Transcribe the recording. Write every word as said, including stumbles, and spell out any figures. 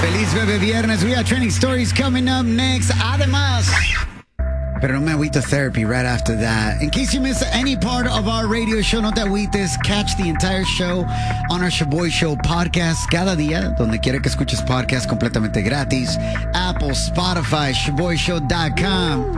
Feliz Bebe Viernes. We got trending stories coming up next. Además, pero no me agüito therapy right after that. In case you missed any part of our radio show, no te agüites. Catch the entire show on our Shaboy Show podcast cada día, donde quiera que escuches podcast completamente gratis. Apple, Spotify, shaboy show dot com.